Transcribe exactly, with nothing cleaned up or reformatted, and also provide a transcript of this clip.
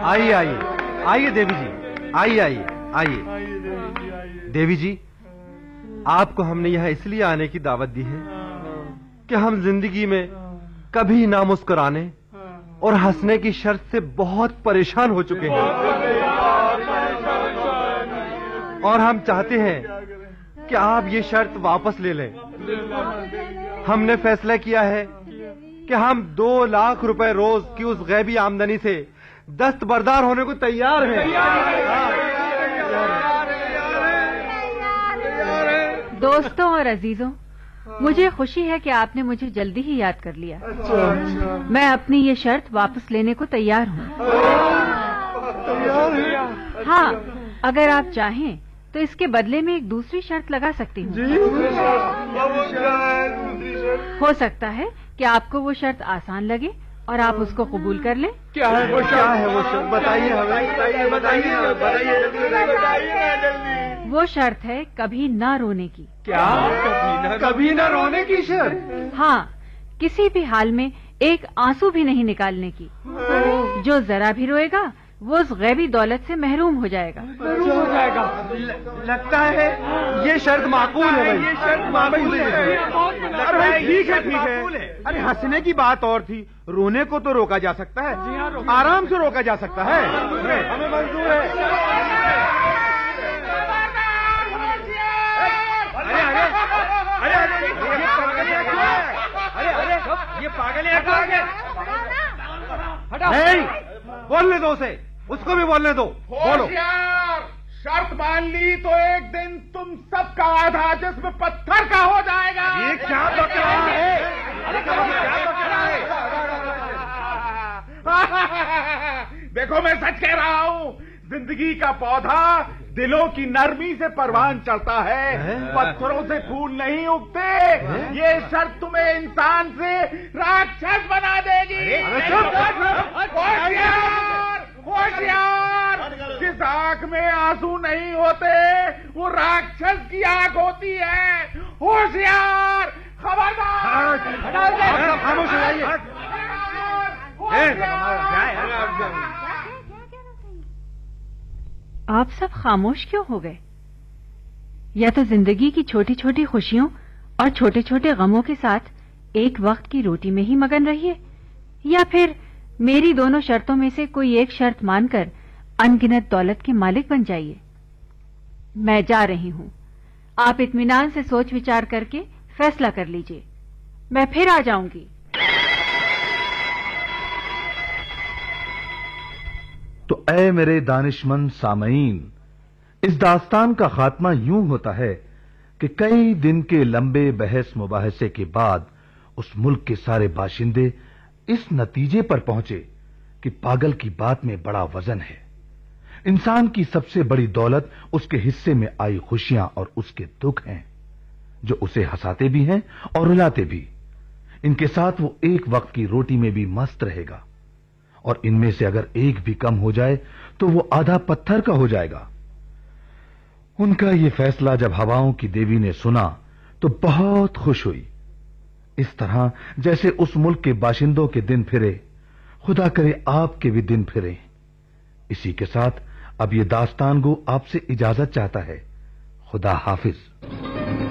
آئیے آئیے آئیے دیوی جی، آئیے آئیے آئیے دیوی جی، آپ کو ہم نے یہاں اس لیے آنے کی دعوت دی ہے کہ ہم زندگی میں کبھی نہ مسکرانے اور ہنسنے کی شرط سے بہت پریشان ہو چکے ہیں، اور ہم چاہتے ہیں کہ آپ یہ شرط واپس لے لیں۔ ہم نے فیصلہ کیا ہے کہ ہم دو لاکھ روپے روز کی اس غیبی آمدنی سے دستبردار ہونے کو تیار ہیں۔ دوستوں اور عزیزوں، مجھے خوشی ہے کہ آپ نے مجھے جلدی ہی یاد کر لیا۔ میں اپنی یہ شرط واپس لینے کو تیار ہوں۔ ہاں، اگر آپ چاہیں تو اس کے بدلے میں ایک دوسری شرط لگا سکتی ہوں۔ ہو سکتا ہے کہ آپ کو وہ شرط آسان لگے اور آپ اس کو قبول کر لیں۔ کیا ہے وہ شرط؟ بتائیے ہمیں، بتائیے جلدی۔ وہ شرط ہے کبھی نہ رونے کی۔ کیا کبھی نہ رونے کی شرط؟ ہاں، کسی بھی حال میں ایک آنسو بھی نہیں نکالنے کی۔ جو ذرا بھی روئے گا وہ اس غیبی دولت سے محروم ہو جائے گا۔ ہو جائے گا۔ لگتا ہے یہ شرط معقول ہے۔ یہ شرط معقول ہے۔ ٹھیک ہے ٹھیک ہے۔ ارے ہنسنے کی بات اور تھی، رونے کو تو روکا جا سکتا ہے، آرام سے روکا جا سکتا ہے۔ ہمیں منظور ہے۔ یہ پاگل ہے، بولنے دو اسے، اس کو بھی بولنے دو۔ بولو۔ شرط مان لی تو ایک دن تم سب کا آدھا جسم پتھر کا ہو جائے گا۔ یہ کیا بک رہا ہے؟ دیکھو میں سچ کہہ رہا ہوں، زندگی کا پودا دلوں کی نرمی سے پروان چڑھتا ہے، پتھروں سے پھول نہیں اگتے۔ یہ شرط تمہیں انسان سے راکشس بنا دے گی۔ ہوشیار ہوشیار، جس آنکھ میں آنسو نہیں ہوتے وہ راکشس کی آنکھ ہوتی ہے۔ ہوشیار، خبردار۔ خاموش ہو جائیے۔ آپ سب خاموش کیوں ہو گئے؟ یا تو زندگی کی چھوٹی چھوٹی خوشیوں اور چھوٹے چھوٹے غموں کے ساتھ ایک وقت کی روٹی میں ہی مگن رہیے، یا پھر میری دونوں شرطوں میں سے کوئی ایک شرط مان کر ان گنت دولت کے مالک بن جائیے۔ میں جا رہی ہوں، آپ اطمینان سے سوچ وچار کر کے فیصلہ کر لیجئے، میں پھر آ جاؤں گی۔ تو اے میرے دانشمند سامعین، اس داستان کا خاتمہ یوں ہوتا ہے کہ کئی دن کے لمبے بحث مباحثے کے بعد اس ملک کے سارے باشندے اس نتیجے پر پہنچے کہ پاگل کی بات میں بڑا وزن ہے۔ انسان کی سب سے بڑی دولت اس کے حصے میں آئی خوشیاں اور اس کے دکھ ہیں، جو اسے ہنساتے بھی ہیں اور رلاتے بھی۔ ان کے ساتھ وہ ایک وقت کی روٹی میں بھی مست رہے گا، اور ان میں سے اگر ایک بھی کم ہو جائے تو وہ آدھا پتھر کا ہو جائے گا۔ ان کا یہ فیصلہ جب ہواؤں کی دیوی نے سنا تو بہت خوش ہوئی، اس طرح جیسے اس ملک کے باشندوں کے دن پھرے، خدا کرے آپ کے بھی دن پھرے۔ اسی کے ساتھ اب یہ داستان گو آپ سے اجازت چاہتا ہے۔ خدا حافظ۔